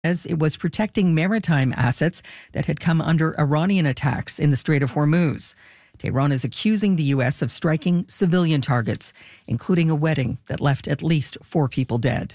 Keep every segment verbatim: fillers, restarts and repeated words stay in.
As it was protecting maritime assets that had come under Iranian attacks in the Strait of Hormuz. Tehran is accusing the U S of striking civilian targets, including a wedding that left at least four people dead.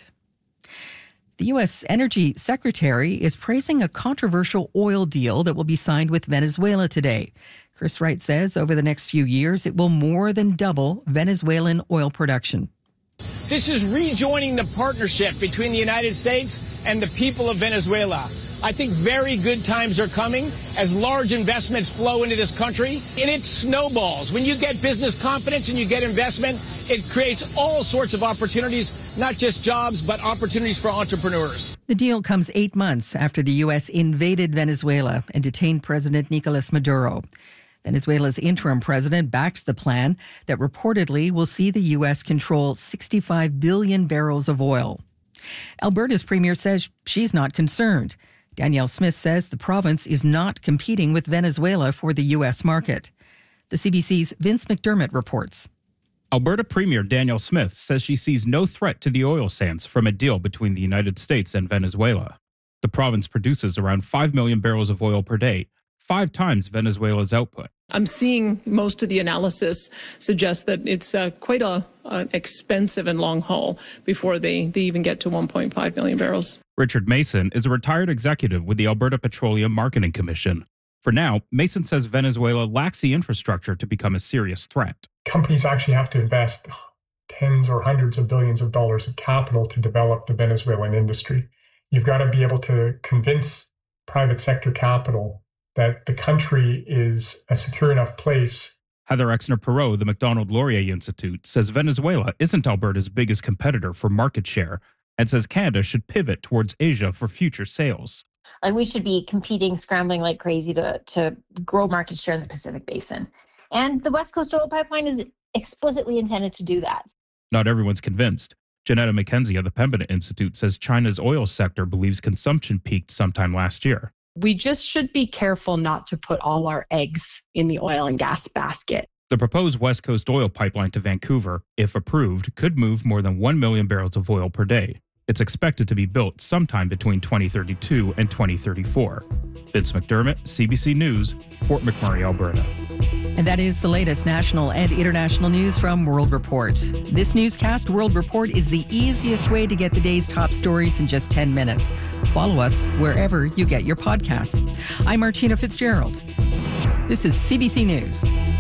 The U S Energy Secretary is praising a controversial oil deal that will be signed with Venezuela today. Chris Wright says over the next few years, it will more than double Venezuelan oil production. This is rejoining the partnership between the United States and the people of Venezuela. I think very good times are coming as large investments flow into this country, and it snowballs. When you get business confidence and you get investment, it creates all sorts of opportunities, not just jobs, but opportunities for entrepreneurs. The deal comes eight months after the U S invaded Venezuela and detained President Nicolas Maduro. Venezuela's interim president backs the plan that reportedly will see the U S control sixty-five billion barrels of oil. Alberta's premier says she's not concerned. Danielle Smith says the province is not competing with Venezuela for the U S market. The C B C's Vince McDermott reports. Alberta Premier Danielle Smith says she sees no threat to the oil sands from a deal between the United States and Venezuela. The province produces around five million barrels of oil per day, five times Venezuela's output. I'm seeing most of the analysis suggest that it's uh, quite a, an expensive and long haul before they, they even get to one point five million barrels. Richard Mason is a retired executive with the Alberta Petroleum Marketing Commission. For now, Mason says Venezuela lacks the infrastructure to become a serious threat. Companies actually have to invest tens or hundreds of billions of dollars of capital to develop the Venezuelan industry. You've got to be able to convince private sector capital that the country is a secure enough place. Heather Exner-Perot, the Macdonald Laurier Institute, says Venezuela isn't Alberta's biggest competitor for market share and says Canada should pivot towards Asia for future sales. And we should be competing, scrambling like crazy to, to grow market share in the Pacific Basin. And the West Coast Oil Pipeline is explicitly intended to do that. Not everyone's convinced. Janetta McKenzie of the Pembina Institute says China's oil sector believes consumption peaked sometime last year. We just should be careful not to put all our eggs in the oil and gas basket. The proposed West Coast Oil Pipeline to Vancouver, if approved, could move more than one million barrels of oil per day. It's expected to be built sometime between twenty thirty-two and twenty thirty-four. Vince McDermott, C B C News, Fort McMurray, Alberta. And that is the latest national and international news from World Report. This newscast, World Report, is the easiest way to get the day's top stories in just ten minutes. Follow us wherever you get your podcasts. I'm Martina Fitzgerald. This is C B C News.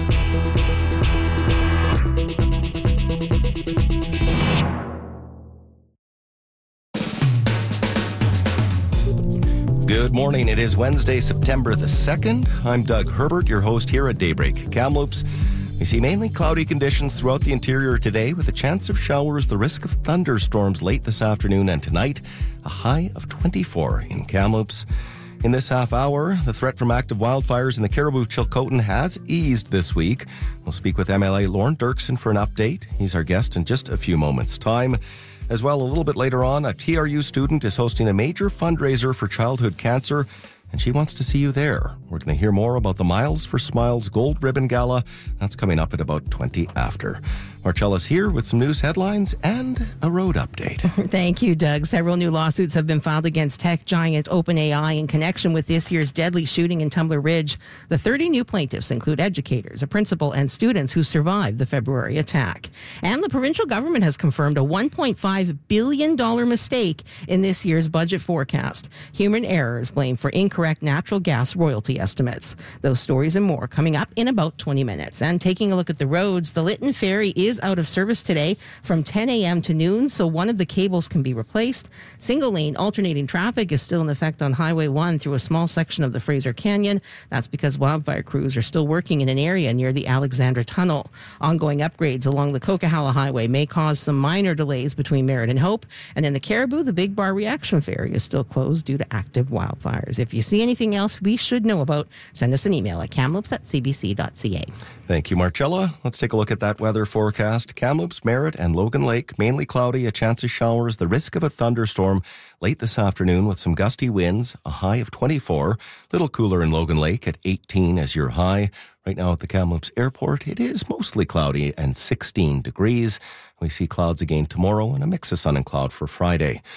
Good morning. It is Wednesday, September the second. I'm Doug Herbert, your host here at Daybreak Kamloops. We see mainly cloudy conditions throughout the interior today with a chance of showers, the risk of thunderstorms late this afternoon and tonight, a high of twenty-four in Kamloops. In this half hour, the threat from active wildfires in the Caribou-Chilcotin has eased this week. We'll speak with M L A Lorne Dirksen for an update. He's our guest in just a few moments' time. As well, a little bit later on, a T R U student is hosting a major fundraiser for childhood cancer, and she wants to see you there. We're going to hear more about the Miles for Smiles Gold Ribbon Gala. That's coming up at about twenty after. Marcella's here with some news headlines and a road update. Thank you, Doug. Several new lawsuits have been filed against tech giant OpenAI in connection with this year's deadly shooting in Tumbler Ridge. The thirty new plaintiffs include educators, a principal, and students who survived the February attack. And the provincial government has confirmed a one point five billion dollars mistake in this year's budget forecast. Human errors blamed for incorrect natural gas royalty estimates. Those stories and more coming up in about twenty minutes. And taking a look at the roads, the Lytton Ferry is out of service today from ten a.m. to noon, so one of the cables can be replaced. Single lane alternating traffic is still in effect on Highway one through a small section of the Fraser Canyon. That's because wildfire crews are still working in an area near the Alexandra Tunnel. Ongoing upgrades along the Coquihalla Highway may cause some minor delays between Merritt and Hope. And in the Caribou, the Big Bar Reaction Ferry is still closed due to active wildfires. If you see anything else we should know about, send us an email at kamloops at c b c dot c a. Thank you, Marcella. Let's take a look at that weather forecast. Kamloops, Merritt, and Logan Lake, mainly cloudy, a chance of showers, the risk of a thunderstorm late this afternoon with some gusty winds, a high of twenty-four. Little cooler in Logan Lake at eighteen as your high. Right now at the Kamloops Airport, it is mostly cloudy and sixteen degrees. We see clouds again tomorrow and a mix of sun and cloud for Friday.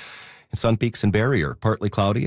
Sun Peaks and Barrier, partly cloudy